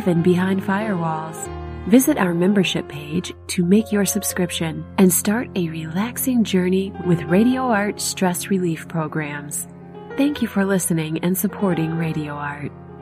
even behind firewalls. Visit our membership page to make your subscription and start a relaxing journey with Radio Art stress relief programs. Thank you for listening and supporting Radio Art.